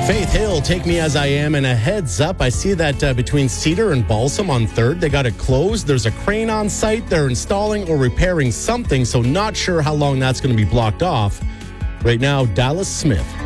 Faith Hill, Take Me As I Am, and a heads up, I see that between Cedar and Balsam on 3rd, they got it closed. There's a crane on site. They're installing or repairing something, so not sure how long that's going to be blocked off. Right now, Dallas Smith.